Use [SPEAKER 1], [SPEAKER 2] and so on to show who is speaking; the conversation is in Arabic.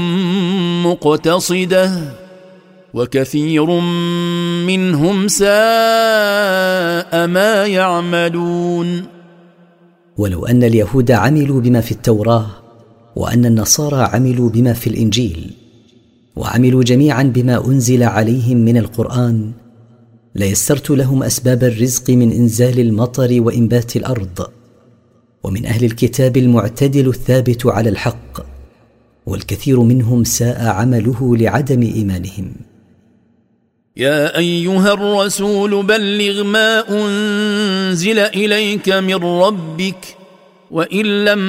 [SPEAKER 1] مقتصدة وكثير منهم ساء ما يعملون.
[SPEAKER 2] ولو أن اليهود عملوا بما في التوراة، وأن النصارى عملوا بما في الإنجيل، وعملوا جميعا بما أنزل عليهم من القرآن، ليسرت لهم أسباب الرزق من إنزال المطر وإنبات الأرض. ومن أهل الكتاب المعتدل الثابت على الحق، والكثير منهم ساء عمله لعدم إيمانهم.
[SPEAKER 1] يا أيها الرسول بلغ ما أنزل إليك من ربك، وإن لم